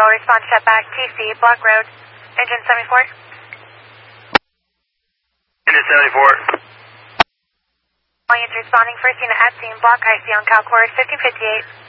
will respond to setback TC, Block Road, engine 74. Engine 74. All units responding, first unit at scene, block IC on Cal Course 1558.